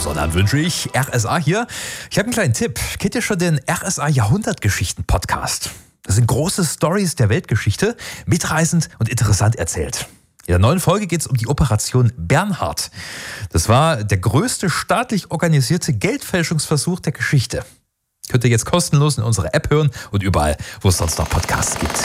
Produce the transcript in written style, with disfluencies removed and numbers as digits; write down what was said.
So, dann wünsche ich RSA hier. Ich habe einen kleinen Tipp. Kennt ihr schon den RSA Jahrhundertgeschichten-Podcast? Das sind große Stories der Weltgeschichte, mitreißend und interessant erzählt. In der neuen Folge geht es um die Operation Bernhard. Das war der größte staatlich organisierte Geldfälschungsversuch der Geschichte. Könnt ihr jetzt kostenlos in unserer App hören und überall, wo es sonst noch Podcasts gibt.